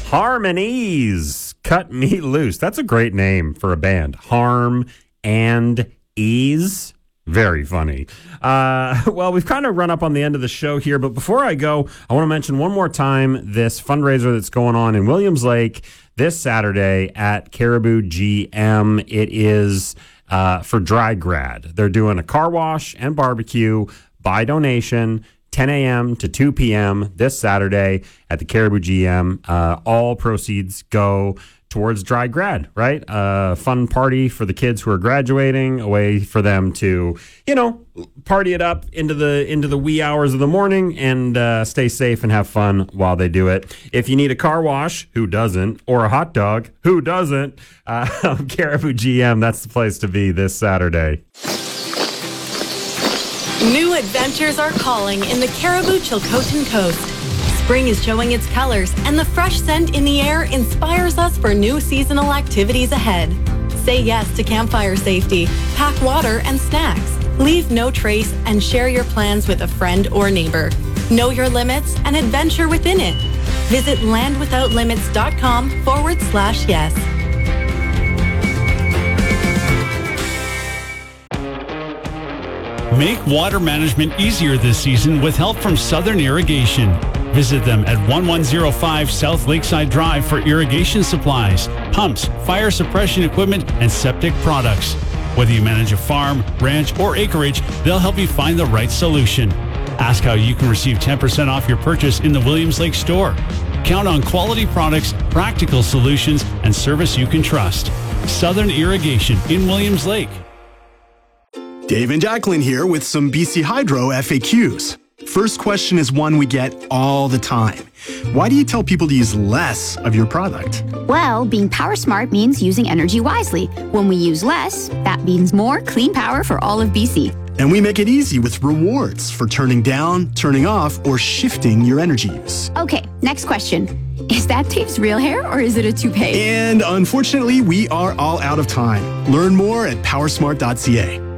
Harmonies, Cut Me Loose. That's a great name for a band. Harm and Ease. Very funny. Well, we've kind of run up on the end of the show here, but before I go, I want to mention one more time this fundraiser that's going on in Williams Lake this Saturday at Caribou GM. It is for Dry Grad. They're doing a car wash and barbecue by donation, 10 a.m. to 2 p.m. this Saturday at the Caribou GM. All proceeds go towards Dry Grad, right? Fun party for the kids who are graduating, a way for them to, party it up into the wee hours of the morning and stay safe and have fun while they do it. If you need a car wash, who doesn't? Or a hot dog, who doesn't? Caribou GM, that's the place to be this Saturday. New adventures are calling in the Caribou Chilcotin Coast. Spring is showing its colors, and the fresh scent in the air inspires us for new seasonal activities ahead. Say yes to campfire safety, pack water and snacks, leave no trace, and share your plans with a friend or neighbor. Know your limits and adventure within it. Visit landwithoutlimits.com/yes. Make water management easier this season with help from Southern Irrigation. Visit them at 1105 South Lakeside Drive for irrigation supplies, pumps, fire suppression equipment, and septic products. Whether you manage a farm, ranch, or acreage, they'll help you find the right solution. Ask how you can receive 10% off your purchase in the Williams Lake store. Count on quality products, practical solutions, and service you can trust. Southern Irrigation in Williams Lake. Dave and Jacqueline here with some BC Hydro FAQs. First question is one we get all the time. Why do you tell people to use less of your product? Well, being power smart means using energy wisely. When we use less, that means more clean power for all of BC. And we make it easy with rewards for turning down, turning off, or shifting your energy use. Okay, next question. Is that Dave's real hair or is it a toupee? And unfortunately, we are all out of time. Learn more at powersmart.ca.